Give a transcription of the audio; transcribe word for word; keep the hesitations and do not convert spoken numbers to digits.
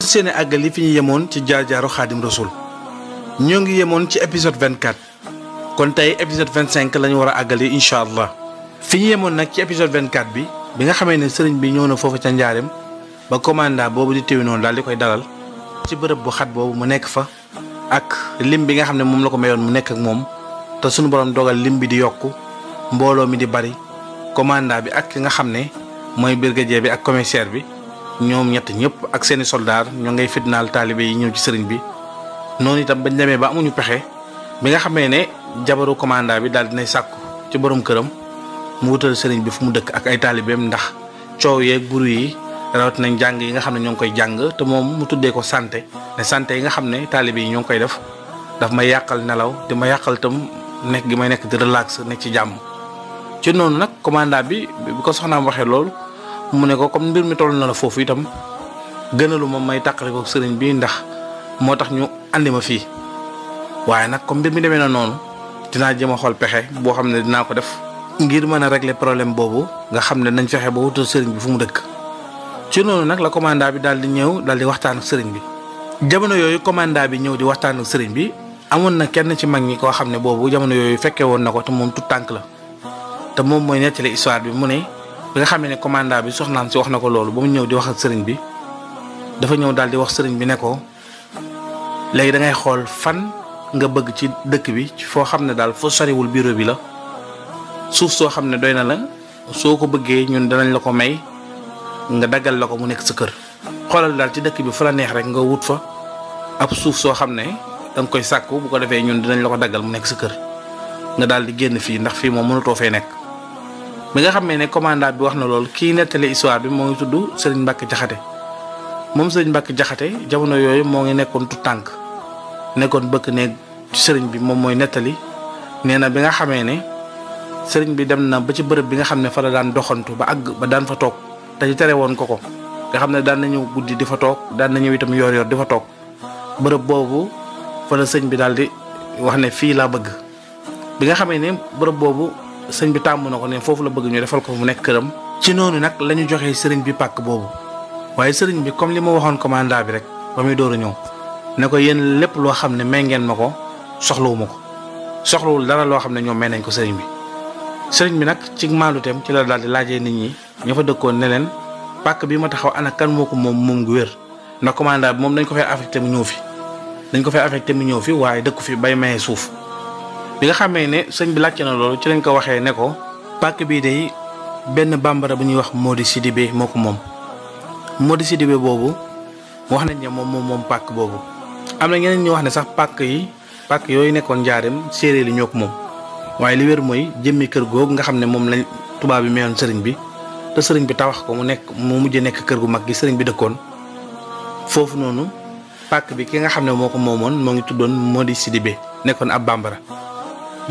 fas yéene àggali fi ñu yemoon ci jaar-jaaru Xaadim Rasul ñoo ngi yemoon ci épisode vingt-quatre kon tey épisode vingt-cinq la ñu war a àggali incha allah. fi ñu yemoon nag ci épisode vingt-quatre bi bi nga xamee ne sëriñ bi ñëw na foofu ca njaareem ba commandant boobu di téwi noonu daal di koy dalal ci bërëb bu xat boobu mu nekk fa ak lim bi nga xam ne moom la ko mayoon mu nekk ak moom te suñu borom dogal lim bi di yokku mbooloo mi di bari commandant bi ak ki nga xam ne mooy brigadier bi ak commissaire bi ñoom ñett ñëpp ak seeni soldaar ñoo ngay fitnaal taalibe yi ñëw ci sëriñ bi. noonu itam bañ demee ba amuñu pexe bi nga xamee ne jabaru commandant bi daal dinay sàkku ci borom këram mu wutal sëriñ bi fu mu dëkk ak ay taalibeem ndax coow yeeg buru yi rawat nañ jàng yi nga xam ne ñoo ngi koy jàng te moom mu tuddee ko santé ne santé yi nga xam ne taalibe yi ñoo ngi koy def daf may yàqal nelaw di ma yàqal itam nekk gi may nekk di relax nekk ci jàmm. ci noonu nag commandant bi bi ko soxnaam waxee loolu mu ne ko comme mbir mi toll na la foofu itam gënalu ma may tàqale ko sëriñ bi ndax moo tax ñu andi ma fii waaye nag comme mbir mi demee na noonu dinaa jëm a xool pexe boo xam ne dinaa ko def ngir mën a régler problème boobu nga xam ne nañ fexe ba wutal sëriñ bi fu mu dëkk. ci noonu nag la commandant bi daal di ñëw daal di waxtaan ak sëriñ bi jamono yooyu commandant bi ñëw di waxtaan ak sëriñ bi amoon na kenn ci mag ñi koo xam ne boobu jamono yooyu fekkee woon na ko te moom tout tànk la te moom mooy nettali histoire bi mu ne bi nga xam ne commandant bi soxnaam si wax na ko loolu ba mu ñëw di wax ak sëriñ bi dafa ñëw daal di wax sëriñ bi ne ko léegi da ngay xool fan nga bëgg ci dëkk bi foo xam ne daal foo soriwul bureau bi la suuf soo xam ne doy na la soo ko bëggee ñun danañ la ko may nga daggal la ko mu nekk sa kër. xoolal daal ci dëkk bi fu la neex rek nga wut fa ab suuf soo xam ne da nga koy sàkku bu ko defee ñun dinañ la ko daggal mu nekk sa kër nga daal di génn fii ndax fii moom mënatoo fee nekk. bi nga xam ne commandant bi wax na loolu kii nettali histoire bi moo ngi tudd Serigne Mbacke Jaxate moom Serigne Mbacke Jaxate jamono yooyu moo ngi nekkoon tout tànk nekkoon bëkk ne sëriñ bi moom mooy nettali nee na bi nga xamee ne sëriñ bi dem na ba ci bërëb bi nga xam ne fa la daan doxantu ba àgg ba daan fa toog te ñu tere woon ko ko nga xam ne daan na ñëw guddi di fa toog daan na ñëw itam yor-yor di fa toog bërëb boobu fa la sëñ bi daal di wax ne fii laa bëgg. bi nga xamee ne bërëb boobu sëñ bi tàmm na ko ne foofu la bëgg ñu defal ko mu nekk këram. ci noonu nag la ñu joxee sëriñ bi pàkk boobu waaye sëriñ bi comme li ma waxoon commandant bi rek ba muy door a ñëw ne ko yéen lépp loo xam ne may ngeen ma ko soxlawuma ko soxlawul dara loo xam ne ñoom may nañ ko sëriñ bi. sëriñ bi nag ci maaluteem ci la daal di laajee nit ñi ña fa dëkkoon ne leen pàkk bi ma taxaw ana kan moo ko moom moom gu wér ndax commandant bi moom dañ ko fay affecté mu ñëw fi dañ ko fay affecté mu ñëw fi waaye dëkku fi bay maye suuf. bi nga xamee ne sëñ bi laajte na loolu ci lañ ko waxee ne ko pàkk bii day benn bambara bu ñuy wax Mody Sidibé moo ko moom Mody Sidibé boobu wax nañ ne moom moom moom pàkk boobu. am na ñeneen ñu wax ne sax pàkk yi pàkk yooyu nekkoon njaareem séeréer yi ñoo ko moom waaye li wér mooy jëmmi kër googu nga xam ne moom lañ tubaab bi mayoon sëriñ bi te sëriñ bi tabax ko mu nekk mu mujj nekk kër gu mag gi sëriñ bi dëkkoon foofu noonu pàkk bi ki nga xam ne moo ko moomoon moo ngi tuddoon Mody Sidibé nekkoon ab bambara.